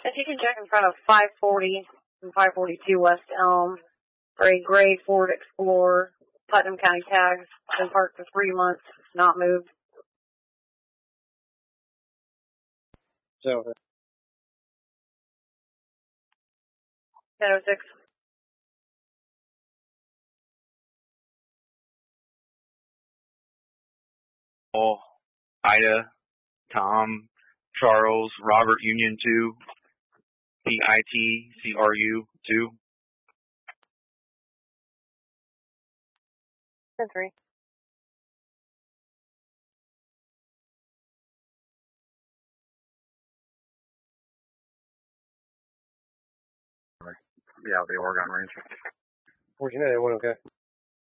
If you can check in front of 540 and 542 West Elm for a gray Ford Explorer, Putnam County tags, been parked for 3 months, not moved. So, 1006. Paul, Ida, Tom, Charles, Robert, Union 2, PITCRU 2. 10-3. Yeah, the Oregon Range. Where'd you know they went okay?